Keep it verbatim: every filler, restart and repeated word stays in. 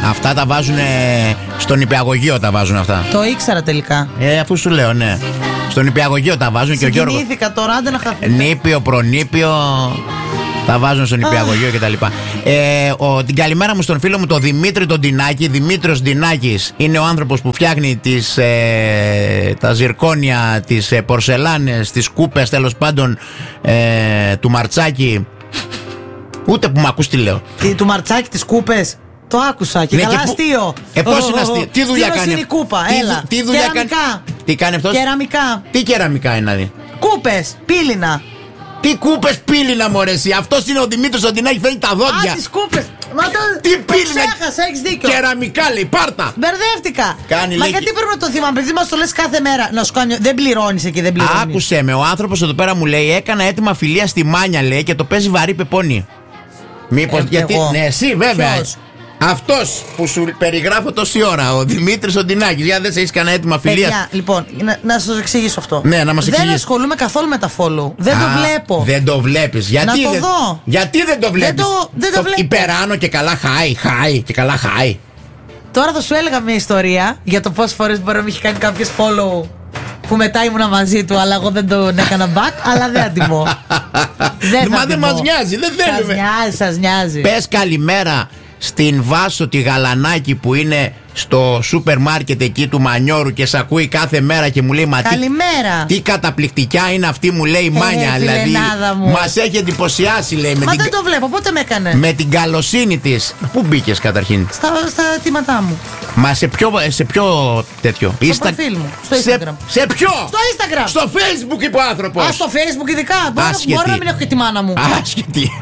Αυτά τα βάζουν στον νηπιαγωγείο, τα βάζουν αυτά. Το ήξερα τελικά. Ε, αφού σου λέω, ναι. Στον νηπιαγωγείο τα βάζουν και ο Γιώργος. Συγκινήθηκα τώρα, άντε να χαθείτε. Νήπιο, προνήπιο. Τα βάζουν στον νηπιαγωγείο κτλ. Ε, ο, την καλημέρα μου στον φίλο μου τον Δημήτρη τον Ντινάκη. Δημήτριος Ντινάκης είναι ο άνθρωπος που φτιάχνει τις, ε, τα ζυρκόνια, τις ε, πορσελάνες, τις κούπες τέλος πάντων ε, του Μαρτσάκη. Ούτε που μ' ακούς τι λέω. Τι, του Μαρτσάκη τις κούπες. Το άκουσα και ναι, καλά και που... αστείο. Ε, πώς είναι αστείο. Τι δουλειά κάνει. Είναι η κούπα, τι, έλα. Τι δουλειά κεραμικά. κάνει. Τι κάνει αυτός. Κεραμικά. Τι κεραμικά είναι δηλαδή. Κούπες, πύληνα. Τι κούπες πύληνα μωρέ εσύ. Αυτός είναι ο Δημήτρης ο Ντινάκης, φέρνει τα δόντια. Α, τις κούπες. Μα το... Τι πύληνα. Ξέχασα, έχεις δίκιο. Κεραμικά λέει, πάρτα. Μπερδεύτηκα. Κάνει, Μα λέει... γιατί πρέπει να το θυμάμαι, παιδί μας το λες κάθε μέρα. Να σου κάνει, δεν πληρώνεις εκεί, δεν πληρώνεις. Άκουσε με, ο άνθρωπος εδώ πέρα μου λέει, έκανα έτοιμα φιλία στη Μάνια λέει και το παίζει βαρύ πεπόνι. Μήπως, ε, γιατί, εγώ. ναι εσύ βέβαια. Ποιος? Αυτός που σου περιγράφω τόση ώρα, ο Δημήτρης ο Ντινάκης. Για δεν σε έχεις κανένα έτοιμα φιλία. Παιδιά, λοιπόν, να, να σας εξηγήσω αυτό. Ναι, να μας δεν εξηγήσεις. ασχολούμαι καθόλου με τα follow. Δεν Α, το βλέπω. Δεν το βλέπεις. Γιατί, να το δεν, δω. γιατί δεν το βλέπεις. Δεν το, δεν το, το βλέπω. υπεράνω και καλά χάι, χάι και καλά χάι. Τώρα θα σου έλεγα μια ιστορία για το πόσες φορές μπορεί να με έχει κάνει κάποιος follow που μετά ήμουνα μαζί του, αλλά εγώ δεν τον έκανα back, αλλά δεν αντιμώ. δεν Μα δεν μας νοιάζει, δεν θέλουμε. Σας νοιάζει, σας νοιάζει. Πες καλημέρα στην Βάσο τη Γαλανάκη που είναι στο σούπερ μάρκετ εκεί του Μανιώρου και σ' ακούει κάθε μέρα και μου λέει μα καλημέρα. Τι, τι καταπληκτικιά είναι αυτή μου λέει η ε, Μάνια. ε, δηλαδή μου. μας έχει εντυπωσιάσει λέει. Με μα την, δεν το βλέπω, πότε με έκανε. Με την καλοσύνη της. Πού μπήκες καταρχήν. Στα, στα αιτήματά μου. Μα σε ποιο, σε ποιο τέτοιο. Στο Insta... προφίλ μου, στο Instagram. Σε, σε ποιο. Στο Instagram. Στο Facebook είπε ο άνθρωπος. Α, στο Facebook ειδικά. Μπορεί, Άσχετη. Μπορεί να μην έχω και τη μάνα μου. Άσχετη.